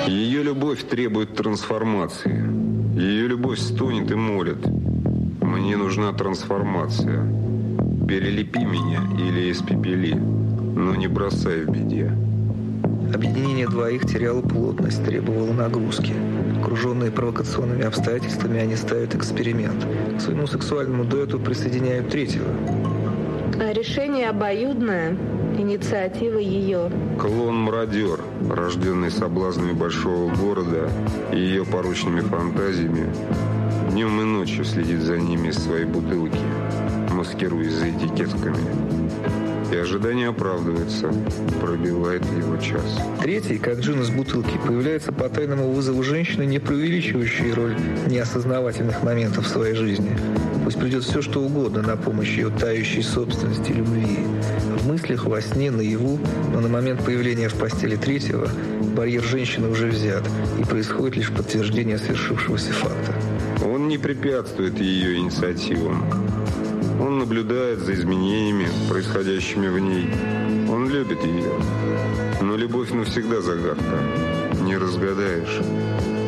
Ее любовь требует трансформации. Ее любовь стонет и молит. Мне нужна трансформация. Перелепи меня или испепели, но не бросай в беде. Объединение двоих теряло плотность, требовало нагрузки. Окруженные провокационными обстоятельствами, они ставят эксперимент. К своему сексуальному дуэту присоединяют третьего. Решение обоюдное, инициатива ее. Клон-мародер, рожденный соблазнами большого города и ее порочными фантазиями, днем и ночью следит за ними из своей бутылки, маскируясь за этикетками. И ожидание оправдывается, пробивает его час. Третий, как джин из бутылки, появляется по тайному вызову женщины, не преувеличивающей роль неосознавательных моментов в своей жизни. Пусть придет все, что угодно на помощь ее тающей собственности и любви. В мыслях, во сне, наяву, но на момент появления в постели третьего барьер женщины уже взят, и происходит лишь подтверждение свершившегося факта. Он не препятствует ее инициативам. Он наблюдает за изменениями, происходящими в ней. Он любит ее. Но любовь навсегда загадка. Не разгадаешь.